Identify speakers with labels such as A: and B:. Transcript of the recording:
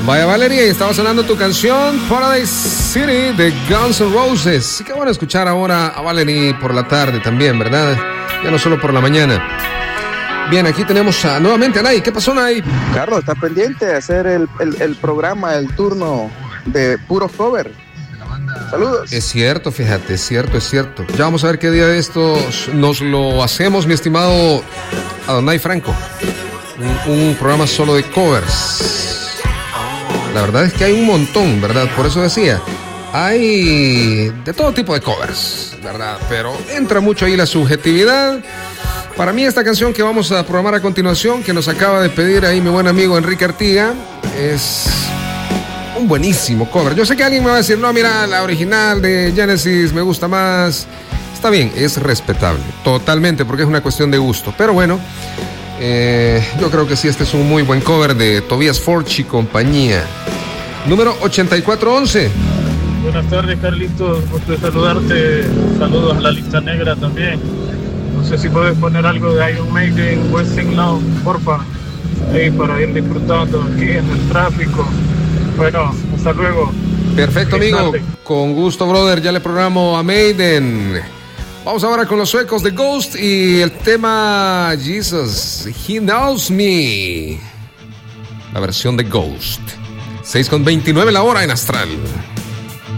A: Vaya Valeria, y estaba sonando tu canción Paradise City de Guns N' Roses. Sí que bueno escuchar ahora a Valerie por la tarde también, ¿verdad? Ya no solo por la mañana. Bien, aquí tenemos nuevamente a Nay. ¿Qué pasó, Nay?
B: Carlos, está pendiente de hacer el programa, el turno de puros cover. Saludos.
A: Es cierto, fíjate, es cierto. Ya vamos a ver qué día de estos nos lo hacemos, mi estimado Adonai Franco. Un programa solo de covers. La verdad es que hay un montón, ¿verdad? Por eso decía, hay de todo tipo de covers, ¿verdad? Pero entra mucho ahí la subjetividad. Para mí esta canción que vamos a programar a continuación, que nos acaba de pedir ahí mi buen amigo Enrique Artiga, es un buenísimo cover. Yo sé que alguien me va a decir, no, mira, la original de Genesis me gusta más. Está bien, es respetable, totalmente, porque es una cuestión de gusto. Pero bueno, yo creo que sí, este es un muy buen cover de Tobias Forge y compañía. Número 8411.
C: Buenas tardes, Carlitos, gusto de saludarte. Saludos a la lista negra también. No sé si puedes poner algo de Iron Maiden, Wasting Love, porfa, para ir disfrutando aquí en el tráfico. Bueno, hasta luego.
A: Perfecto, amigo. Con gusto, brother. Ya le programo a Maiden. Vamos ahora con los suecos de Ghost y el tema Jesus, He Knows Me. La versión de Ghost. 6:29 la hora en Astral.